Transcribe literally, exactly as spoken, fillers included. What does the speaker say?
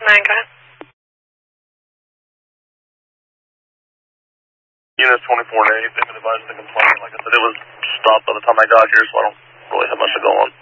nine, go ahead. Unit twenty-four to eight, they've been advised to complain. Like I said, it was stopped by the time I got here, so I don't really have much to go on.